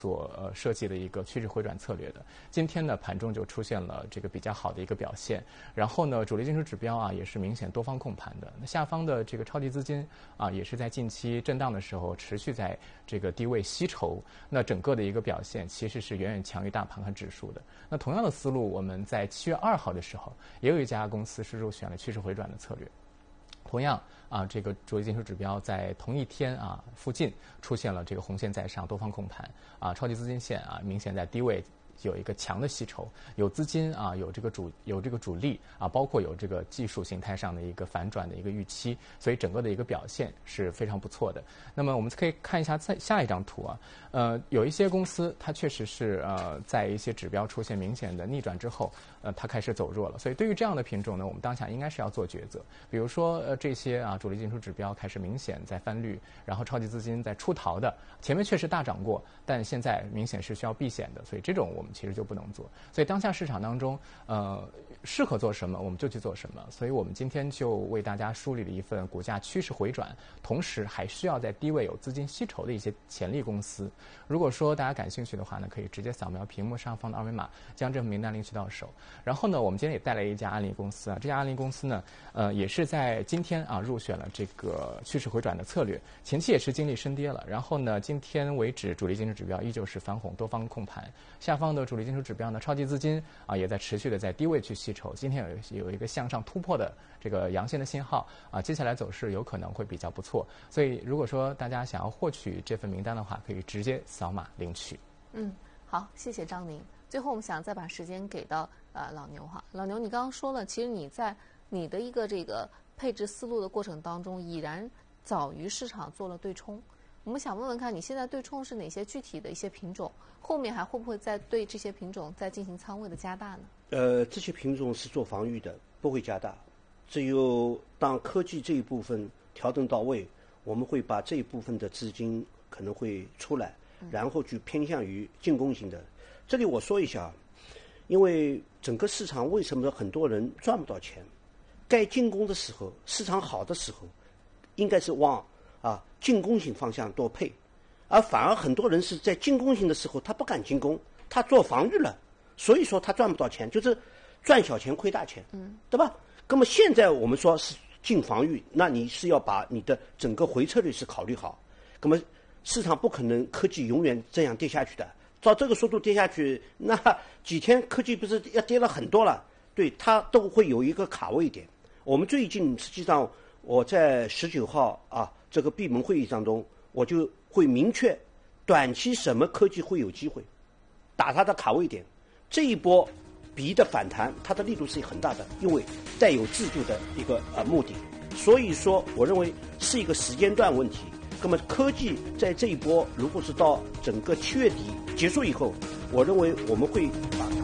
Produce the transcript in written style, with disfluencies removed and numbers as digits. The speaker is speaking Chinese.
设计的一个趋势回转策略的。今天呢，盘中就出现了这个比较好的一个表现，然后呢，主力技术指标啊也是明显多方控盘的。那下方的这个超级资金啊，也是在近期震荡的时候持续在这个低位吸筹，那整个的一个表现其实是远远强于大盘和指数的。那同样的思路，我们在7月2号的时候，也有一家公司是入选了趋势回转的策略。同样啊，这个主力技术指标在同一天啊附近出现了这个红线在上，多方控盘啊，超级资金线啊明显在低位有一个强的吸筹，有资金啊，有这个主力啊，包括有这个技术形态上的一个反转的一个预期，所以整个的一个表现是非常不错的。那么我们可以看一下下一张图啊，有一些公司它确实是在一些指标出现明显的逆转之后，它开始走弱了。所以对于这样的品种呢，我们当下应该是要做抉择。比如说这些啊主力进出指标开始明显在翻绿，然后超级资金在出逃的，前面确实大涨过，但现在明显是需要避险的，所以这种我们其实就不能做。所以当下市场当中，适合做什么我们就去做什么。所以我们今天就为大家梳理了一份股价趋势回转，同时还需要在低位有资金吸筹的一些潜力公司。如果说大家感兴趣的话呢，可以直接扫描屏幕上方的二维码，将这份名单领取到手。然后呢，我们今天也带来一家案例公司啊，这家案例公司呢，也是在今天啊入选了这个趋势回转的策略，前期也是经历深跌了。然后呢，今天为止主力技术指标依旧是翻红，多方控盘。下方的主力技术指标呢，超级资金啊也在持续的在低位去吸筹，今天有一个向上突破的这个阳线的信号啊，接下来走势有可能会比较不错。所以如果说大家想要获取这份名单的话，可以直接扫码领取。 好，谢谢张宁。最后我们想再把时间给到老牛哈，老牛，你刚刚说了，其实你在你的一个这个配置思路的过程当中，已然早于市场做了对冲。我们想问问看，你现在对冲是哪些具体的一些品种？后面还会不会再对这些品种再进行仓位的加大呢？ 这些品种是做防御的，不会加大。只有当科技这一部分调整到位，我们会把这一部分的资金可能会出来，然后去偏向于进攻型的。这里我说一下，因为整个市场为什么很多人赚不到钱？该进攻的时候，市场好的时候，应该是往进攻型方向多配，而反而很多人是在进攻型的时候他不敢进攻，他做防御了，所以说他赚不到钱，就是赚小钱亏大钱，对吧？那么现在我们说是进防御，那你是要把你的整个回撤率是考虑好，那么市场不可能科技永远这样跌下去的，照这个速度跌下去，那几天科技不是要跌了很多了，对，它都会有一个卡位点。我们最近实际上我在19号这个闭门会议当中，我就会明确短期什么科技会有机会打它的卡位点。这一波B的反弹，它的力度是很大的，因为带有制度的一个目的，所以说我认为是一个时间段问题。那么科技在这一波如果是到整个7月底结束以后，我认为我们会把